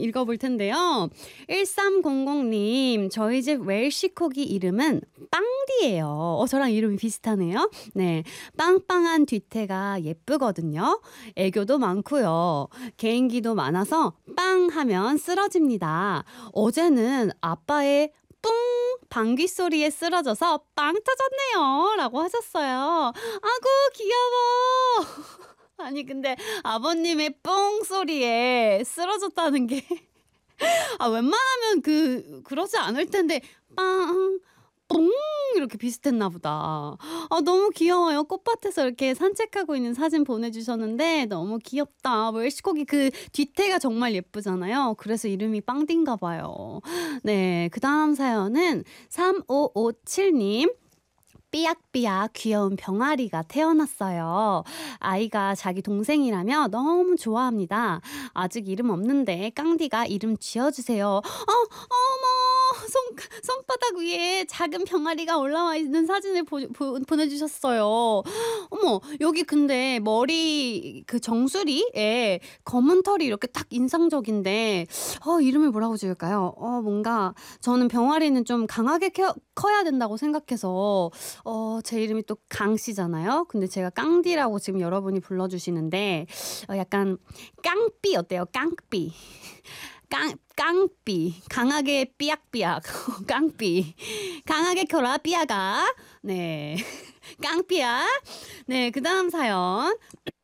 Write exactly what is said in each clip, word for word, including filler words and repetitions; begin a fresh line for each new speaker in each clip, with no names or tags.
읽어볼 텐데요. 일삼공공님, 저희 집 웰시코기 이름은 빵디예요. 어, 저랑 이름이 비슷하네요. 네, 빵빵한 뒤태가 예쁘거든요. 애교도 많고요. 개인기도 많아서 빵 하면 쓰러집니다. 어제는 아빠의 뿡 방귀 소리에 쓰러져서 빵 터졌네요 라고 하셨어요. 아구 귀여워. 아니 근데 아버님의 뿡 소리에 쓰러졌다는 게 아, 웬만하면 그 그러지 않을 텐데 빵 뿡 이렇게 비슷했나 보다. 아, 너무 귀여워요. 꽃밭에서 이렇게 산책하고 있는 사진 보내주셨는데 너무 귀엽다. 웰시코기 그 뒤태가 정말 예쁘잖아요. 그래서 이름이 빵딘가 봐요. 네, 그 다음 사연은 삼오오칠님. 삐약삐약 귀여운 병아리가 태어났어요. 아이가 자기 동생이라며 너무 좋아합니다. 아직 이름 없는데 깡디가 이름 지어주세요. 어, 어머, 손, 손바닥 위에 작은 병아리가 올라와 있는 사진을 보, 보, 보내주셨어요. 어머, 여기 근데 머리 그 정수리에 검은 털이 이렇게 딱 인상적인데 어, 이름을 뭐라고 지을까요? 어, 뭔가 저는 병아리는 좀 강하게 커, 커야 된다고 생각해서 어, 제 이름이 또 강씨잖아요. 근데 제가 깡디라고 지금 여러분이 불러주시는데 어, 약간 깡삐 어때요? 깡삐. 깡, 깡삐. 강하게 삐약삐약. 깡삐. 강하게 커라 삐야가. 네. 깡삐야. 네, 그 다음 사연.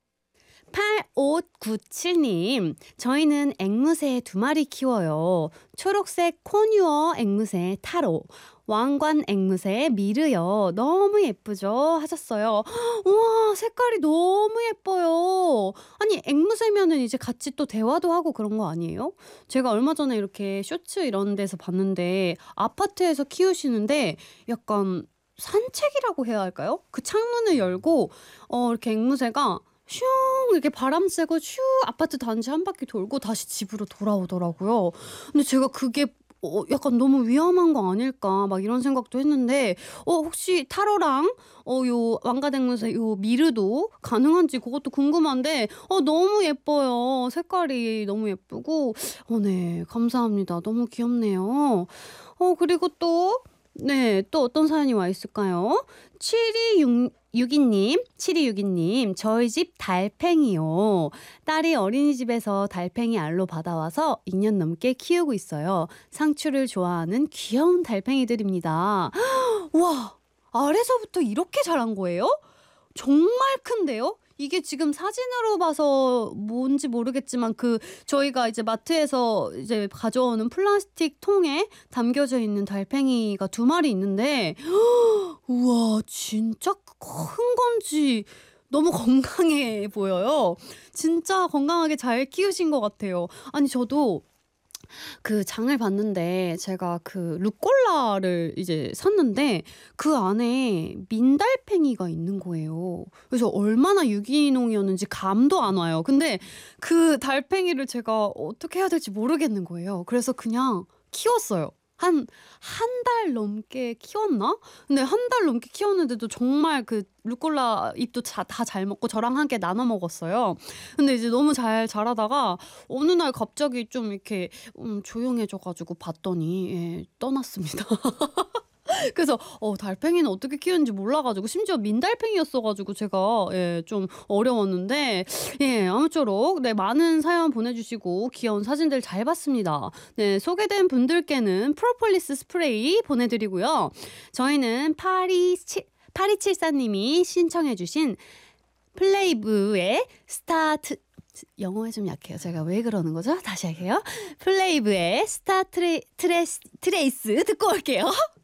팔오구칠님, 저희는 앵무새 두 마리 키워요. 초록색 코뉴어 앵무새 타로, 왕관 앵무새 미르요. 너무 예쁘죠? 하셨어요. 우와, 색깔이 너무 예뻐요. 아니, 앵무새면은 이제 같이 또 대화도 하고 그런 거 아니에요? 제가 얼마 전에 이렇게 쇼츠 이런 데서 봤는데 아파트에서 키우시는데 약간 산책이라고 해야 할까요? 그 창문을 열고 어, 이렇게 앵무새가 슝 이렇게 바람 쐬고 슈 아파트 단지 한 바퀴 돌고 다시 집으로 돌아오더라고요. 근데 제가 그게 어, 약간 너무 위험한 거 아닐까 막 이런 생각도 했는데 어, 혹시 타로랑 어, 요 왕가댕무새 요 미르도 가능한지 그것도 궁금한데 어, 너무 예뻐요. 색깔이 너무 예쁘고 어, 네, 감사합니다. 너무 귀엽네요. 어, 그리고 또 네, 또 어떤 사연이 와 있을까요? 칠이육이님, 칠이육이님, 저희 집 달팽이요. 딸이 어린이집에서 달팽이 알로 받아와서 이 년 넘게 키우고 있어요. 상추를 좋아하는 귀여운 달팽이들입니다. 와, 아래서부터 이렇게 자란 거예요? 정말 큰데요? 이게 지금 사진으로 봐서 뭔지 모르겠지만 그 저희가 이제 마트에서 이제 가져오는 플라스틱 통에 담겨져 있는 달팽이가 두 마리 있는데 우와, 진짜 큰 건지 너무 건강해 보여요. 진짜 건강하게 잘 키우신 것 같아요. 아니, 저도 그 장을 봤는데 제가 그 루꼴라를 이제 샀는데 그 안에 민달팽이가 있는 거예요. 그래서 얼마나 유기농이었는지 감도 안 와요. 근데 그 달팽이를 제가 어떻게 해야 될지 모르겠는 거예요. 그래서 그냥 키웠어요. 한 한 달 넘게 키웠나? 근데 한 달 넘게 키웠는데도 정말 그 루꼴라 잎도 다 잘 먹고 저랑 함께 나눠 먹었어요. 근데 이제 너무 잘 자라다가 어느 날 갑자기 좀 이렇게 음, 조용해져가지고 봤더니 예, 떠났습니다. 그래서 어, 달팽이는 어떻게 키우는지 몰라가지고 심지어 민달팽이였어가지고 제가 예, 좀 어려웠는데 예, 아무쪼록 네, 많은 사연 보내주시고 귀여운 사진들 잘 봤습니다. 네, 소개된 분들께는 프로폴리스 스프레이 보내드리고요. 저희는 팔이칠사님이 신청해주신 플레이브의 스타트 영어에 좀 약해요. 제가 왜 그러는 거죠? 다시 할게요. 플레이브의 스타 트레, 트레, 트레이스 듣고 올게요.